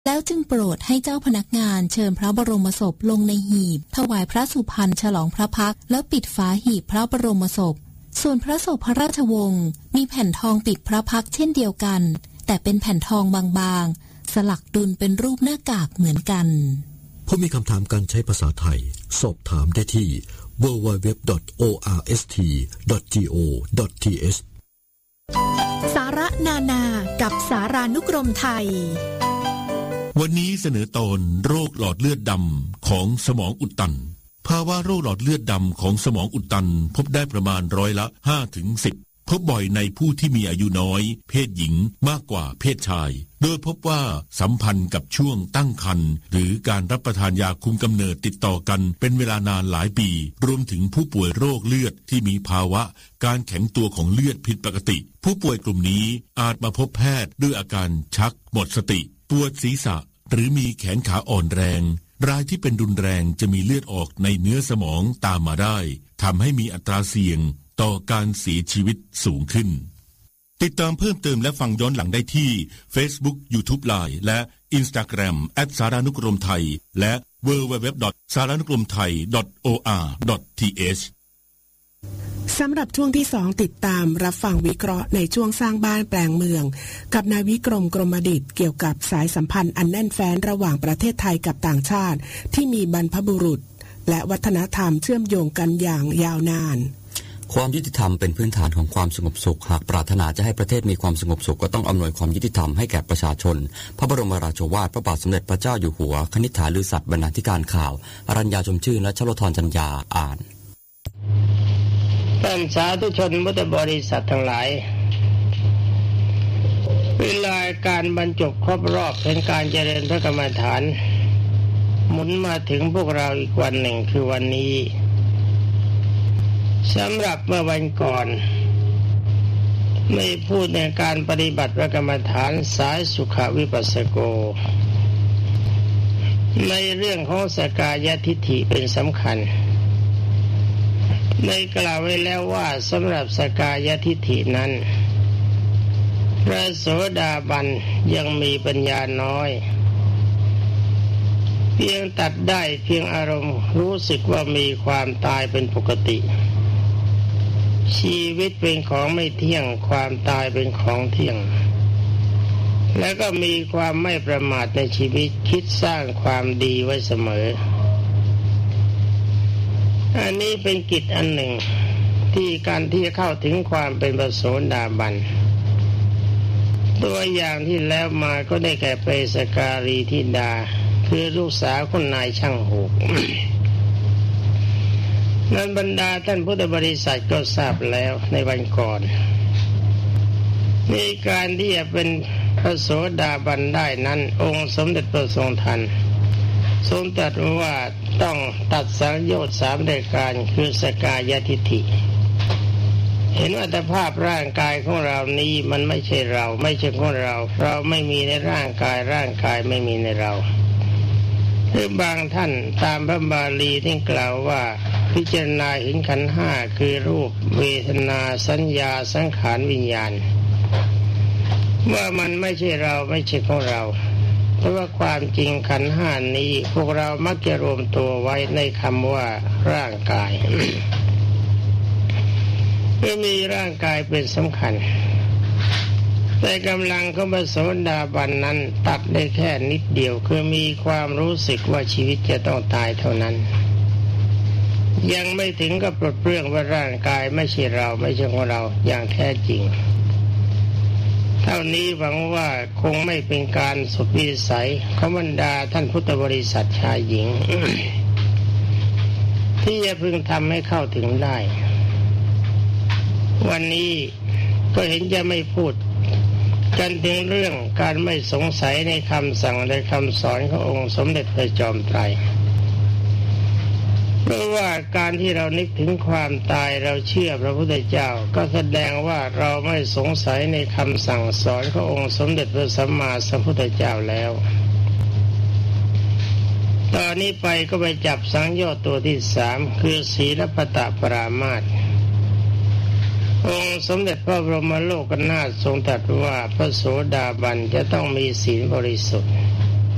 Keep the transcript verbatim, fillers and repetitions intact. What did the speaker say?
แล้วจึงโปรดให้เจ้าพนักงานเชิญพระบรมศพลงในหีบถวายพระสุพรรณฉลองพระพักตร์แล้วปิดฝาหีบพระบรมศพส่วนพระศพพระราชวงศ์มีแผ่นทองปิดพระพักตร์เช่นเดียวกันแต่เป็นแผ่นทองบางๆสลักดุลเป็นรูปหน้ากากเหมือนกันผู้มีคำถามการใช้ภาษาไทยสอบถามได้ที่ ดับเบิลยู ดับเบิลยู ดับเบิลยู ดอท โอ อาร์ เอส ที ดอท จี โอ ดอท ที เอชสาระนานากับสารานุกรมไทยวันนี้เสนอตอนโรคหลอดเลือดดำของสมองอุดตันภาวะโรคหลอดเลือดดำของสมองอุดตันพบได้ประมาณร้อยละ ห้าถึงสิบ พบบ่อยในผู้ที่มีอายุน้อยเพศหญิงมากกว่าเพศชายโดยพบว่าสัมพันธ์กับช่วงตั้งครรภ์หรือการรับประทานยาคุมกำเนิดติดต่อกันเป็นเวลานานหลายปีรวมถึงผู้ป่วยโรคเลือดที่มีภาวะการแข็งตัวของเลือดผิดปกติผู้ป่วยกลุ่มนี้อาจมาพบแพทย์ด้วยอาการชักหมดสติปวดศีรษะหรือมีแขนขาอ่อนแรงรายที่เป็นรุนแรงจะมีเลือดออกในเนื้อสมองตามมาได้ทำให้มีอัตราเสี่ยงต่อการเสียชีวิตสูงขึ้นติดตามเพิ่มเติมและฟังย้อนหลังได้ที่ Facebook YouTube Line และ Instagram แอท สารานุกรมไทยและ ดับเบิลยู ดับเบิลยู ดับเบิลยู ดอท สารานุกรมไทย ดอท โอ อาร์ ดอท ที เอชสำหรับช่วงที่สองติดตามรับฟังวิเคราะห์ในช่วงสร้างบ้านแปลงเมืองกับนายวิกรมกรมดิษฐ์เกี่ยวกับสายสัมพันธ์อันแน่นแฟ้นระหว่างประเทศไทยกับต่างชาติที่มีบรรพบุรุษและวัฒนธรรมเชื่อมโยงกันอย่างยาวนานความยุติธรรมเป็นพื้นฐานของความสงบสุขหากปรารถนาจะให้ประเทศมีความสงบสุขก็ต้องอำนวยความยุติธรรมให้แก่ประชาชนพระบรมราโชวาทพระบาทสมเด็จพระเจ้าอยู่หัวคณิษฐาลือสัตย์บรรณาธิการข่าวอรัญญาชมชื่นและชโลธรจัญญาอ่านท่านสาธุชนพุทธบริษัททั้งหลายเวลาการบรรจบครบรอบเป็นการเจริญพระกรรมฐานหมุนมาถึงพวกเราอีกวันหนึ่งคือวันนี้สำหรับเมื่อวันก่อนไม่พูดในการปฏิบัติพระกรรมฐานสายสุขวิปัสสโกในเรื่องของสกายทิฏฐิเป็นสำคัญได้กล่าวไว้แล้วว่าสำหรับสกายทิฏฐินั้นพระโสดาบันยังมีปัญญาน้อยเพียงตัดได้เพียงอารมณ์รู้สึกว่ามีความตายเป็นปกติชีวิตเป็นของไม่เที่ยงความตายเป็นของเที่ยงแล้วก็มีความไม่ประมาทในชีวิตคิดสร้างความดีไว้เสมออันนี้เป็นกิจอันหนึ่งที่การที่จะเข้าถึงความเป็นพระโสดาบันตัวอย่างที่แล้วมาก็ได้แก่เปสการีธิดาคือลูกสาวของนายช่างหูก นั้นบรรดาท่านพุทธบริษัทก็ทราบแล้วในวันก่อนในการที่จะเป็นพระโสดาบันได้นั้นองค์สมเด็จพระทรงทันทรงตรัสว่าต้องตัดสังโยชน์สามรายการคือสกายทิฏฐิเห็นว่าแต่ภาพร่างกายของเรานี้มันไม่ใช่เราไม่ใช่ของเราเราไม่มีในร่างกายร่างกายไม่มีในเราหรือบางท่านตามพระบาลีที่กล่าวว่าพิจารณาเห็นขันธ์ห้าคือรูปเวทนาสัญญาสังขารวิญญาณว่ามันไม่ใช่เราไม่ใช่ของเราเพราะว่าความจริงขันธ์ห้านี้พวกเรามักจะรวมตัวไว้ในคำว่าร่างกาย ไม่มีร่างกายเป็นสำคัญแต่กำลังของพระโสดาบันนั้นตัดได้แค่นิดเดียวคือมีความรู้สึกว่าชีวิตจะต้องตายเท่านั้นยังไม่ถึงกับปลดเปลื้องว่าร่างกายไม่ใช่เราไม่ใช่ของเราอย่างแท้จริงเท่านี้หวังว่าคงไม่เป็นการสุดวิสัยของบรรดาท่านพุทธบริษัทชายหญิง ที่จะพึงทำให้เข้าถึงได้วันนี้ก็เห็นจะไม่พูดกันถึงเรื่องการไม่สงสัยในคำสั่งและคำสอนขององค์สมเด็จพระจอมไตรเพราะว่าการที่เรานึกถึงความตายเราเชื่อพระพุทธเจ้าก็แสดงว่าเราไม่สงสัยในคำสั่งสอนขององค์สมเด็จพระสัมมาสัมพุทธเจ้าแล้วตอนนี้ไปก็ไปจับสังโยชน์ตัวที่สามคือศีลปตปรามาสองค์สมเด็จพระบรมโลกนาถทรงตรัสว่าพระโสดาบันจะต้องมีศีลบริสุทธิ์